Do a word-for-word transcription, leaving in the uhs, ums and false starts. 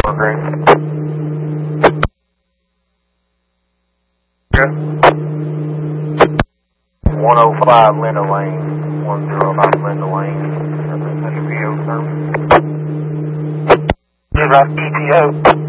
Green. Good. one oh five Linda Lane, one oh five Linda Lane. That's E P O service. Good, right, E P O.